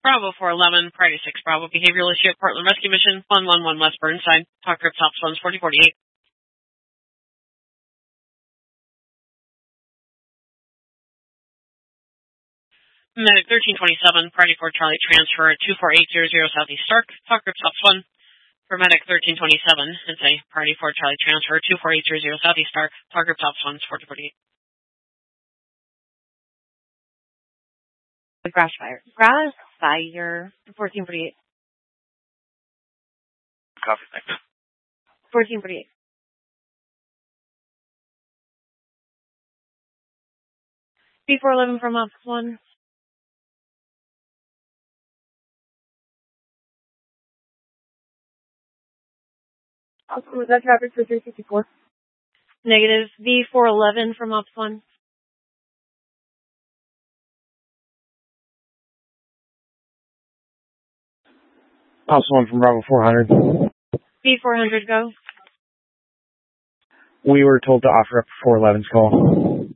Bravo 411, Priority 6 Bravo, behavioral issue at Portland Rescue Mission, 111 West Burnside. Talk group stops 4048. Medic 1327, Priority 4 Charlie transfer at 24800 Southeast Stark. Talk group stops 1. For Medic 1327, it's a Priority 4 Charlie transfer at 24800 Southeast Stark. Talk group stops 1, 4048. Grass fire. 1448. Copy, thanks. 1448. B411 from Ops 1. Was that traffic for 364? Negative. B411 from Ops 1. Ops 1 from Bravo 400. B400, go. We were told to offer up 411's call.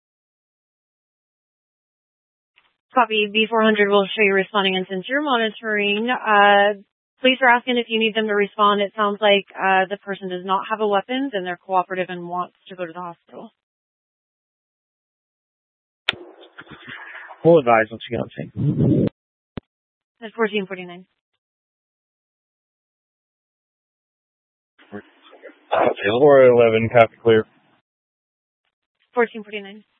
Copy. B400 will show you responding, and since you're monitoring, police are asking if you need them to respond. It sounds like the person does not have a weapon and they're cooperative and wants to go to the hospital. We'll advise once you get on scene. That's 1449. 411, copy clear. 1449.